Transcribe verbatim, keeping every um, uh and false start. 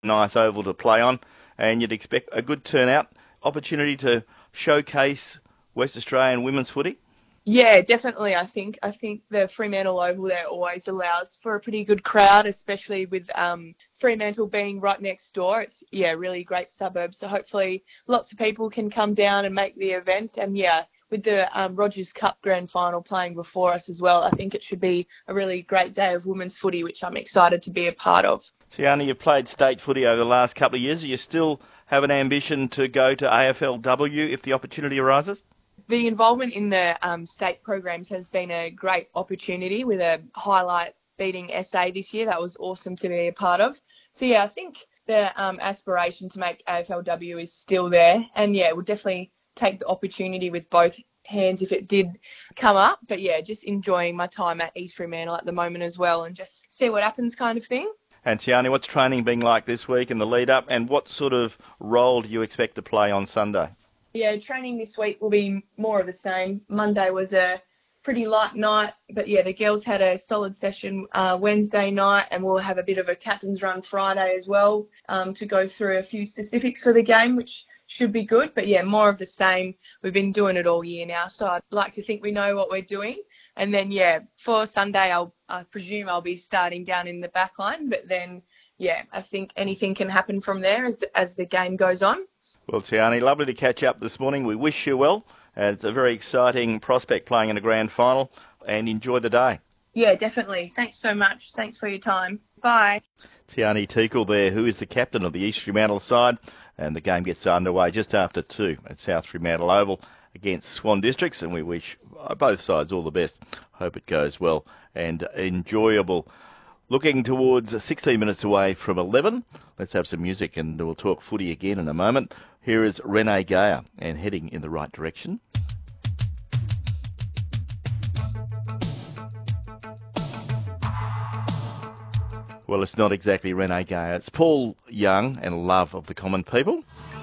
Nice oval to play on, and you'd expect a good turnout. Opportunity to showcase West Australian women's footy. Yeah, definitely. I think I think the Fremantle Oval there always allows for a pretty good crowd, especially with um, Fremantle being right next door. It's yeah, really great suburb. So hopefully, lots of people can come down and make the event. And yeah, with the um, Rogers Cup Grand Final playing before us as well, I think it should be a really great day of women's footy, which I'm excited to be a part of. Tiana, you've played state footy over the last couple of years. Do you still have an ambition to go to A F L W if the opportunity arises? The involvement in the um, state programs has been a great opportunity with a highlight beating S A this year. That was awesome to be a part of. So, yeah, I think the um, aspiration to make A F L W is still there. And, yeah, we'll definitely take the opportunity with both hands if it did come up. But, yeah, just enjoying my time at East Fremantle at the moment as well and just see what happens kind of thing. And Tiani, what's training been like this week in the lead up, and what sort of role do you expect to play on Sunday? Yeah, training this week will be more of the same. Monday was a pretty light night, but yeah, the girls had a solid session uh, Wednesday night, and we'll have a bit of a captain's run Friday as well um, to go through a few specifics for the game, which should be good. But yeah, more of the same. We've been doing it all year now, so I'd like to think we know what we're doing. And then yeah, for Sunday, I'll I presume I'll be starting down in the back line, but then yeah, I think anything can happen from there as as the game goes on. Well, Tiani, lovely to catch up this morning. We wish you well. And it's a very exciting prospect playing in a grand final, and enjoy the day. Yeah, definitely. Thanks so much. Thanks for your time. Bye. Tiani Teakle there, who is the captain of the East Fremantle side, and the game gets underway just after two at South Fremantle Oval against Swan Districts, and we wish both sides all the best. Hope it goes well and enjoyable. Looking towards sixteen minutes away from eleven. Let's have some music and we'll talk footy again in a moment. Here is Renee Geyer and Heading in the Right Direction. Well, it's not exactly Renee Geyer. It's Paul Young and Love of the Common People.